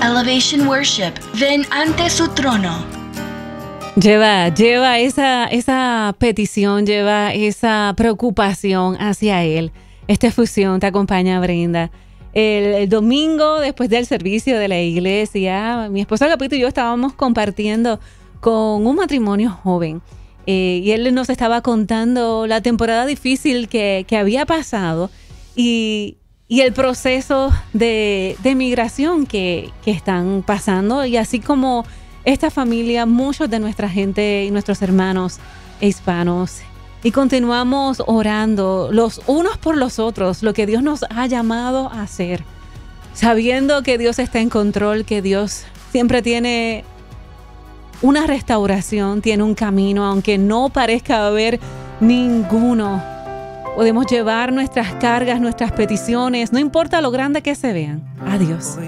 Elevation Worship, ven ante su trono. Lleva esa petición, lleva esa preocupación hacia Él. Esta fusión te acompaña, Brenda. El domingo, después del servicio de la iglesia, mi esposa Agapito y yo estábamos compartiendo con un matrimonio joven. Y él nos estaba contando la temporada difícil que había pasado y el proceso de migración que están pasando. Y así como esta familia, muchos de nuestra gente y nuestros hermanos hispanos. Y continuamos orando los unos por los otros, lo que Dios nos ha llamado a hacer. Sabiendo que Dios está en control, que Dios siempre tiene una restauración, tiene un camino, aunque no parezca haber ninguno. Podemos llevar nuestras cargas, nuestras peticiones, no importa lo grande que se vean, a Dios.